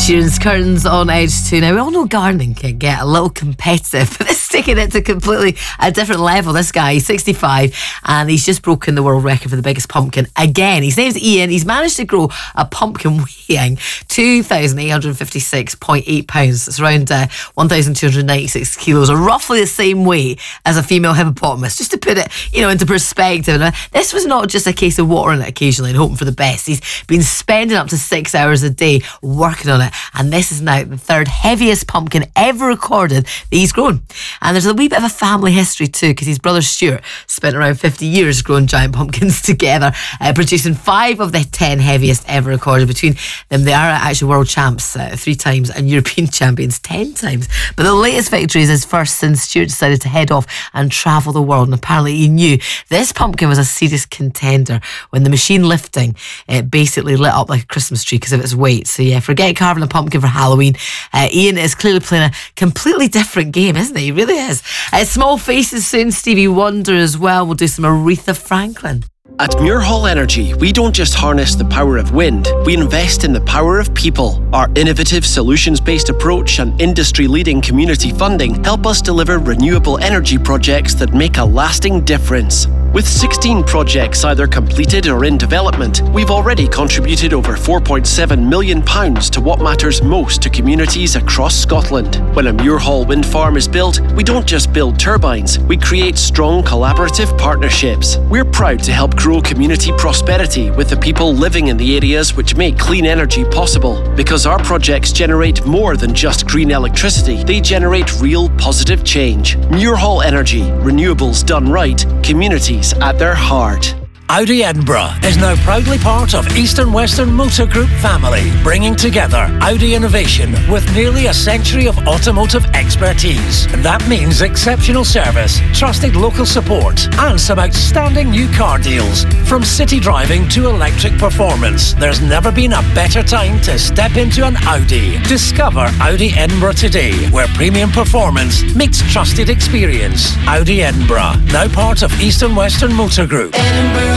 Sheeran's Curtains on Edge 2. Now, we all know gardening can get a little competitive, but this is taking it to completely a different level. This guy, he's 65, and he's just broken the world record for the biggest pumpkin again. His name's Ian. He's managed to grow a pumpkin weighing 2,856.8 pounds. It's around 1,296 kilos, or roughly the same weight as a female hippopotamus, just to put it, into perspective. And this was not just a case of watering it occasionally and hoping for the best. He's been spending up to 6 hours a day working on it, and this is now the third heaviest pumpkin ever recorded that he's grown. And there's a wee bit of a family history too, because his brother Stuart spent around 50 years growing giant pumpkins together, producing 5 of the 10 heaviest ever recorded. Between them, they are actually world champs 3 times and European champions 10 times. But the latest victory is his first since Stuart decided to head off and travel the world. And apparently he knew this pumpkin was a serious contender when the machine lifting it basically lit up like a Christmas tree because of its weight. So yeah, forget carving a pumpkin for Halloween. Ian is clearly playing a completely different game, isn't he? He really is. Small Faces soon, Stevie Wonder as well. We'll do some Aretha Franklin. At Muirhall Energy, we don't just harness the power of wind, we invest in the power of people. Our innovative solutions-based approach and industry-leading community funding help us deliver renewable energy projects that make a lasting difference. With 16 projects either completed or in development, we've already contributed over £4.7 million to what matters most to communities across Scotland. When a Muirhall wind farm is built, we don't just build turbines, we create strong collaborative partnerships. We're proud to help grow community prosperity with the people living in the areas which make clean energy possible. Because our projects generate more than just green electricity, they generate real positive change. Muirhall Energy, renewables done right, communities at their heart. Audi Edinburgh is now proudly part of East and Western Motor Group family, bringing together Audi innovation with nearly a century of automotive expertise. That means exceptional service, trusted local support, and some outstanding new car deals. From city driving to electric performance, there's never been a better time to step into an Audi. Discover Audi Edinburgh today, where premium performance meets trusted experience. Audi Edinburgh, now part of East and Western Motor Group. Edinburgh.